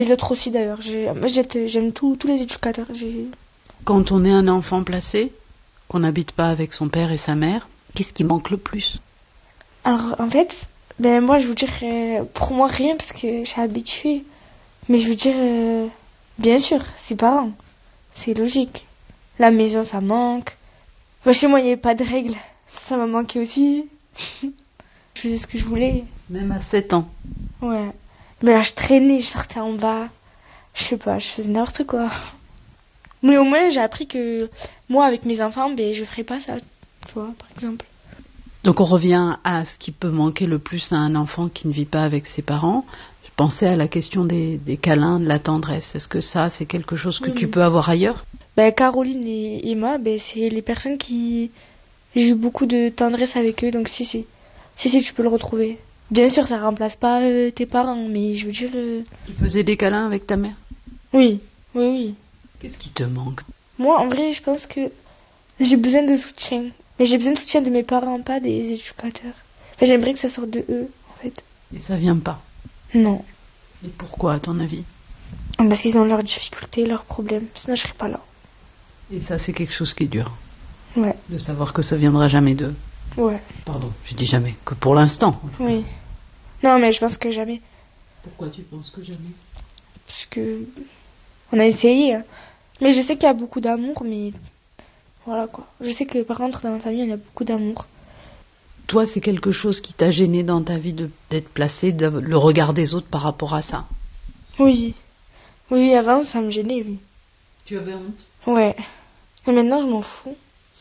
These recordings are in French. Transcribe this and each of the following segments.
Les autres aussi d'ailleurs. J'aime tous les éducateurs. Quand on est un enfant placé, qu'on n'habite pas avec son père et sa mère, qu'est-ce qui manque le plus? Alors en fait, moi je vous dire, pour moi rien parce que je suis habituée. Mais je veux dire, bien sûr, ses parents. C'est logique. La maison ça manque. Chez moi il n'y avait pas de règles. Ça m'a manqué aussi. Je faisais ce que je voulais. Même à 7 ans? Ouais. Mais là je traînais, je sortais en bas. Je sais pas, je faisais n'importe quoi. Mais au moins j'ai appris que moi avec mes enfants, je ferais pas ça. Tu vois, par exemple. Donc on revient à ce qui peut manquer le plus à un enfant qui ne vit pas avec ses parents. Je pensais à la question des câlins, de la tendresse. Est-ce que ça, c'est quelque chose que tu peux avoir ailleurs? Caroline et Emma, c'est les personnes qui... J'ai eu beaucoup de tendresse avec eux, donc si, tu peux le retrouver. Bien sûr, ça remplace pas tes parents, mais je veux dire... Tu faisais des câlins avec ta mère? Oui. Qu'est-ce qui te manque? Moi, en vrai, je pense que j'ai besoin de soutien. Mais j'ai besoin de soutien de mes parents, pas des éducateurs. J'aimerais que ça sorte de eux, en fait. Et ça vient pas? Non. Et pourquoi, à ton avis? Parce qu'ils ont leurs difficultés, leurs problèmes. Sinon, je serais pas là. Et ça, c'est quelque chose qui est dur? Ouais. De savoir que ça viendra jamais d'eux? Ouais. Pardon, je dis jamais, que pour l'instant. Oui. Non, mais je pense que jamais. Pourquoi tu penses que jamais? Parce que... On a essayé. Hein. Mais je sais qu'il y a beaucoup d'amour, mais... Voilà, quoi. Je sais que, par contre, dans ma famille, il y a beaucoup d'amour. Toi, c'est quelque chose qui t'a gêné dans ta vie d'être placé, le regard des autres par rapport à ça? Oui. Oui, avant, ça me gênait, oui. Tu avais honte? Ouais. Et maintenant, je m'en fous.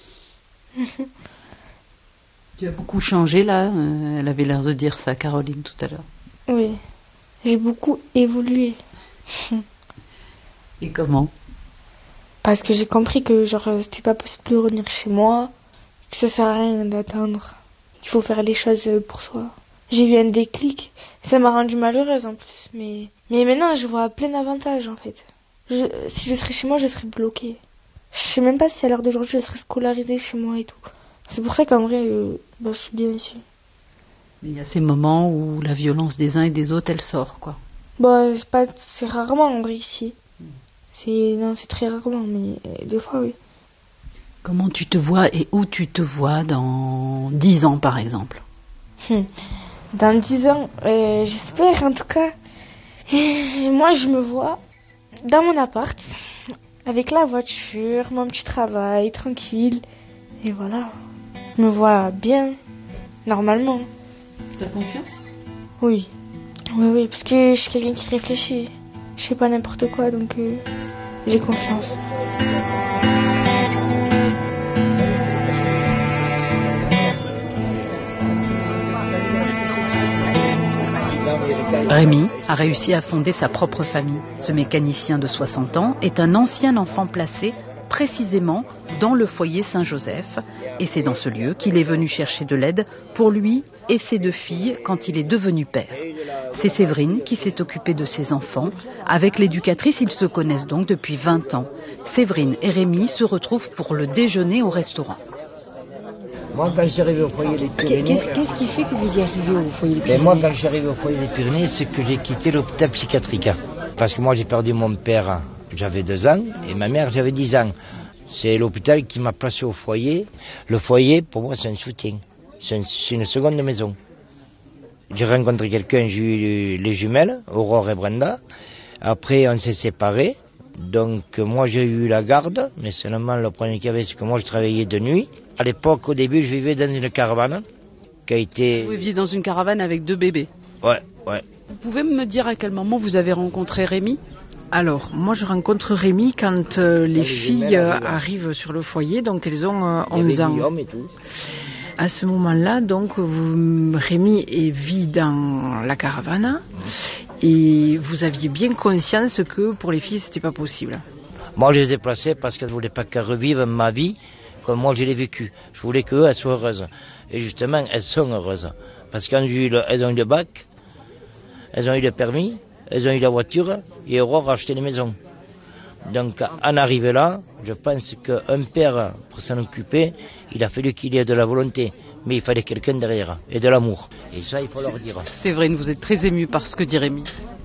Tu as beaucoup changé, là. Elle avait l'air de dire ça, Caroline, tout à l'heure. Oui. J'ai beaucoup évolué. Et comment? Parce que j'ai compris que, c'était pas possible de revenir chez moi, que ça sert à rien d'attendre. Il faut faire les choses pour soi. J'ai eu un déclic. Ça m'a rendue malheureuse en plus. Mais maintenant, je vois plein d'avantages en fait. Si je serais chez moi, je serais bloquée. Je sais même pas si à l'heure d'aujourd'hui, je serais scolarisée chez moi et tout. C'est pour ça qu'en vrai, je suis bien ici. Mais il y a ces moments où la violence des uns et des autres, elle sort, quoi. C'est rarement en vrai ici. C'est très rarement, mais des fois, oui. Comment tu te vois et où tu te vois dans 10 ans, par exemple? Dans 10 ans, j'espère en tout cas. Moi, je me vois dans mon appart, avec la voiture, mon petit travail, tranquille. Et voilà. Je me vois bien, normalement. T'as confiance? Oui. Oui, parce que je suis quelqu'un qui réfléchit. Je fais pas n'importe quoi, donc j'ai confiance. Rémi a réussi à fonder sa propre famille. Ce mécanicien de 60 ans est un ancien enfant placé précisément dans le foyer Saint-Joseph. Et c'est dans ce lieu qu'il est venu chercher de l'aide pour lui et ses 2 filles quand il est devenu père. C'est Séverine qui s'est occupée de ses enfants. Avec l'éducatrice, ils se connaissent donc depuis 20 ans. Séverine et Rémi se retrouvent pour le déjeuner au restaurant. Moi, quand je suis arrivé au foyer des Pyrénées... Qu'est-ce qui fait que vous y arrivez au foyer des Pyrénées? Moi, quand je suis arrivé au foyer des Pyrénées, c'est que j'ai quitté l'hôpital psychiatrique. Parce que moi, j'ai perdu mon père, j'avais 2 ans, et ma mère, j'avais 10 ans. C'est l'hôpital qui m'a placé au foyer. Le foyer, pour moi, c'est un soutien. C'est une seconde maison. J'ai rencontré quelqu'un, j'ai eu les jumelles, Aurore et Brenda. Après, on s'est séparés. Donc, moi, j'ai eu la garde, mais seulement le problème qu'il y avait, c'est que moi, je travaillais de nuit. À l'époque, au début, je vivais dans une caravane qui a été... Vous viviez dans une caravane avec 2 bébés? Ouais. Vous pouvez me dire à quel moment vous avez rencontré Rémi? Alors, moi je rencontre Rémi quand les filles arrivent sur le foyer, donc elles ont 11 ans. Et tout. À ce moment-là, donc, Rémi vit dans la caravane et vous aviez bien conscience que pour les filles, c'était pas possible. Moi, je les ai placées parce qu'elles ne voulaient pas qu'elles revivent ma vie comme moi je l'ai vécue. Je voulais qu'elles elles soient heureuses. Et justement, elles sont heureuses. Parce qu'elles ont eu le bac, elles ont eu le permis, elles ont eu la voiture et Aurore a acheté les maisons. Donc, en arrivé là, je pense qu'un père, pour s'en occuper, il a fallu qu'il y ait de la volonté. Mais il fallait quelqu'un derrière et de l'amour. Et ça, il faut leur dire. Séverine, vous êtes très émue par ce que dit Rémi.